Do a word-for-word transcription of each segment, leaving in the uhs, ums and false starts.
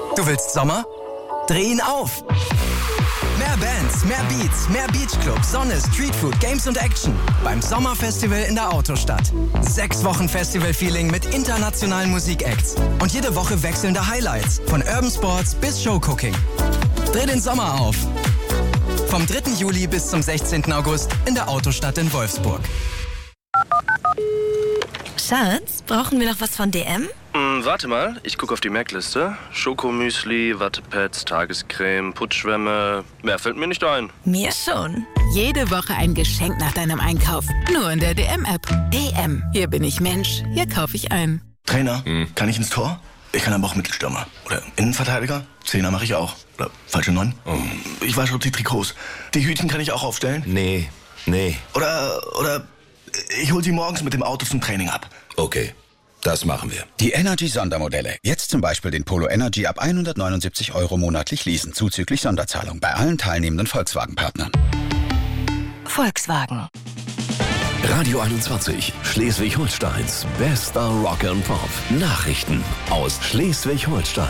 Du willst Sommer? Dreh ihn auf! Mehr Bands, mehr Beats, mehr Beachclub, Sonne, Streetfood, Games und Action beim Sommerfestival in der Autostadt. Sechs Wochen Festival-Feeling mit internationalen Musikacts und jede Woche wechselnde Highlights von Urban Sports bis Showcooking. Dreh den Sommer auf! Vom dritten Juli bis zum sechzehnten August in der Autostadt in Wolfsburg. Schatz, brauchen wir noch was von D M? Hm, warte mal, ich gucke auf die Merkliste. Schokomüsli, Wattepads, Tagescreme, Putzschwämme. Mehr fällt mir nicht ein. Mir schon. Jede Woche ein Geschenk nach deinem Einkauf. Nur in der D M-App. D M. Hier bin ich Mensch. Hier kaufe ich ein. Trainer, hm. kann ich ins Tor? Ich kann aber auch Mittelstürmer. Oder Innenverteidiger? Zehner mache ich auch. Oder falsche Neun? Oh. Ich wasche auch die Trikots. Die Hütchen kann ich auch aufstellen? Nee, nee. Oder, oder ich hol sie morgens mit dem Auto zum Training ab. Okay, das machen wir. Die Energy-Sondermodelle. Jetzt zum Beispiel den Polo Energy ab hundertneunundsiebzig Euro monatlich leasen, zuzüglich Sonderzahlung bei allen teilnehmenden Volkswagen-Partnern. Volkswagen. Radio einundzwanzig, Schleswig-Holsteins bester Rock and Pop. Nachrichten aus Schleswig-Holstein.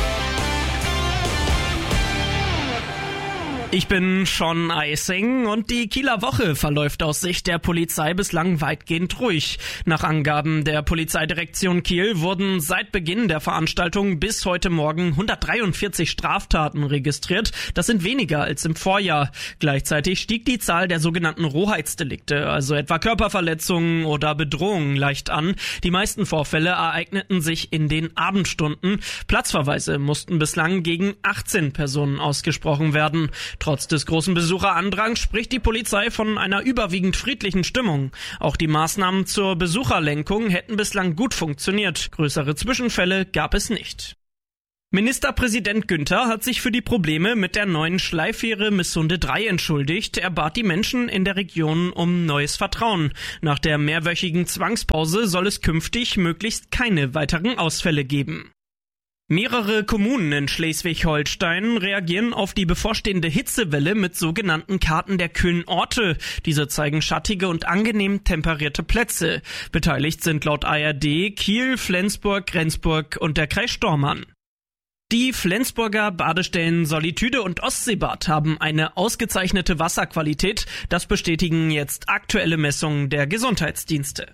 Ich bin Sean Eising und die Kieler Woche verläuft aus Sicht der Polizei bislang weitgehend ruhig. Nach Angaben der Polizeidirektion Kiel wurden seit Beginn der Veranstaltung bis heute Morgen hundertdreiundvierzig Straftaten registriert. Das sind weniger als im Vorjahr. Gleichzeitig stieg die Zahl der sogenannten Rohheitsdelikte, also etwa Körperverletzungen oder Bedrohungen, leicht an. Die meisten Vorfälle ereigneten sich in den Abendstunden. Platzverweise mussten bislang gegen achtzehn Personen ausgesprochen werden. Trotz des großen Besucherandrangs spricht die Polizei von einer überwiegend friedlichen Stimmung. Auch die Maßnahmen zur Besucherlenkung hätten bislang gut funktioniert. Größere Zwischenfälle gab es nicht. Ministerpräsident Günther hat sich für die Probleme mit der neuen Schleiffähre Missunde drei entschuldigt. Er bat die Menschen in der Region um neues Vertrauen. Nach der mehrwöchigen Zwangspause soll es künftig möglichst keine weiteren Ausfälle geben. Mehrere Kommunen in Schleswig-Holstein reagieren auf die bevorstehende Hitzewelle mit sogenannten Karten der kühlen Orte. Diese zeigen schattige und angenehm temperierte Plätze. Beteiligt sind laut A R D Kiel, Flensburg, Rendsburg und der Kreis Stormarn. Die Flensburger Badestellen Solitude und Ostseebad haben eine ausgezeichnete Wasserqualität. Das bestätigen jetzt aktuelle Messungen der Gesundheitsdienste.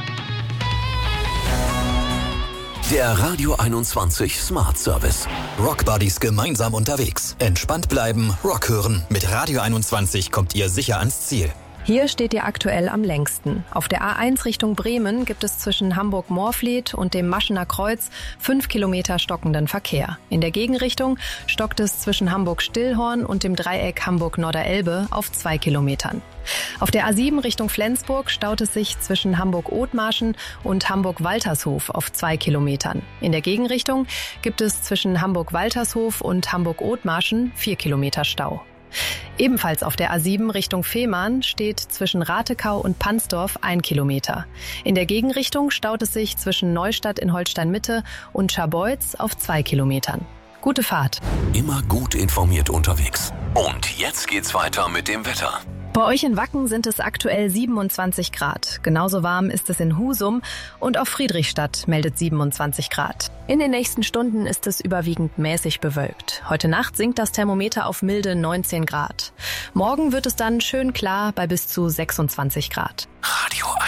Der Radio einundzwanzig Smart Service. Rock Buddies gemeinsam unterwegs. Entspannt bleiben, Rock hören. Mit Radio einundzwanzig kommt ihr sicher ans Ziel. Hier steht ihr aktuell am längsten. Auf der A eins Richtung Bremen gibt es zwischen Hamburg-Moorfleet und dem Maschener Kreuz fünf Kilometer stockenden Verkehr. In der Gegenrichtung stockt es zwischen Hamburg-Stillhorn und dem Dreieck Hamburg-Norderelbe auf zwei Kilometern. Auf der A sieben Richtung Flensburg staut es sich zwischen Hamburg-Othmarschen und Hamburg-Waltershof auf zwei Kilometern. In der Gegenrichtung gibt es zwischen Hamburg-Waltershof und Hamburg-Othmarschen vier Kilometer Stau. Ebenfalls auf der A sieben Richtung Fehmarn steht zwischen Ratekau und Pansdorf ein Kilometer. In der Gegenrichtung staut es sich zwischen Neustadt in Holstein-Mitte und Scharbeutz auf zwei Kilometern. Gute Fahrt. Immer gut informiert unterwegs. Und jetzt geht's weiter mit dem Wetter. Bei euch in Wacken sind es aktuell siebenundzwanzig Grad. Genauso warm ist es in Husum und auch Friedrichstadt meldet siebenundzwanzig Grad. In den nächsten Stunden ist es überwiegend mäßig bewölkt. Heute Nacht sinkt das Thermometer auf milde neunzehn Grad. Morgen wird es dann schön klar bei bis zu sechsundzwanzig Grad. Radio